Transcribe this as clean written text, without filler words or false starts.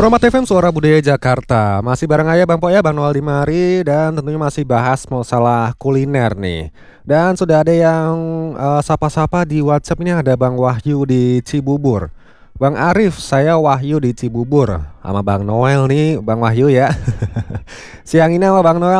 Promat FM Suara Budaya Jakarta. Masih bareng aja Bang Po ya, Bang Noel di mari. Dan tentunya masih bahas masalah kuliner nih. Dan sudah ada yang sapa-sapa di WhatsApp. Ini ada Bang Wahyu di Cibubur. Bang Arif, saya Wahyu di Cibubur. Sama Bang Noel nih, Bang Wahyu ya. Siang ini sama Bang Noel